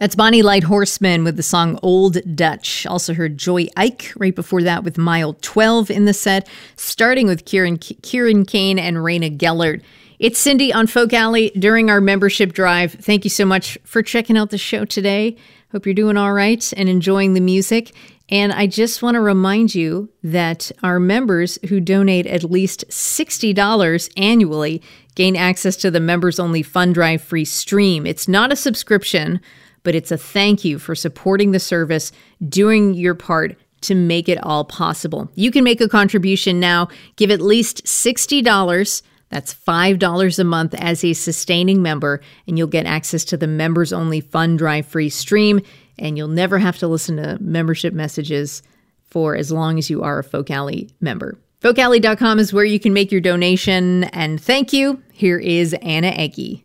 That's Bonnie Light Horseman with the song Old Dutch. Also heard Joy Ike right before that with Mile 12 in the set, starting with Kieran Kane and Raina Gellert. It's Cindy on Folk Alley during our membership drive. Thank you so much for checking out the show today. Hope you're doing all right and enjoying the music. And I just want to remind you that our members who donate at least $60 annually gain access to the members-only Fund Drive free stream. It's not a subscription, but it's a thank you for supporting the service, doing your part to make it all possible. You can make a contribution now. Give at least $60. That's $5 a month as a sustaining member, and you'll get access to the members-only Fund Drive free stream, and you'll never have to listen to membership messages for as long as you are a Folk Alley member. FolkAlley.com is where you can make your donation, and thank you. Here is Anna Egge.